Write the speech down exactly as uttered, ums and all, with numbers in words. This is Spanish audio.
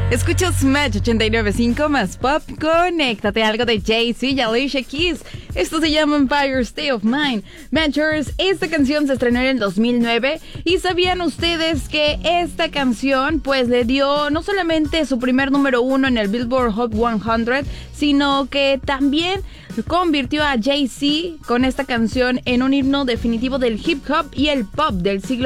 Escuchas Match ochenta y nueve punto cinco más pop. Conéctate a algo de Jay-Z y Alicia Keys. Esto se llama Empire State of Mind. Matchers, esta canción se estrenó en el dos mil nueve. ¿Y sabían ustedes que esta canción pues le dio no solamente su primer número uno en el Billboard Hot cien, sino que también convirtió a Jay-Z con esta canción en un himno definitivo del hip hop y el pop del siglo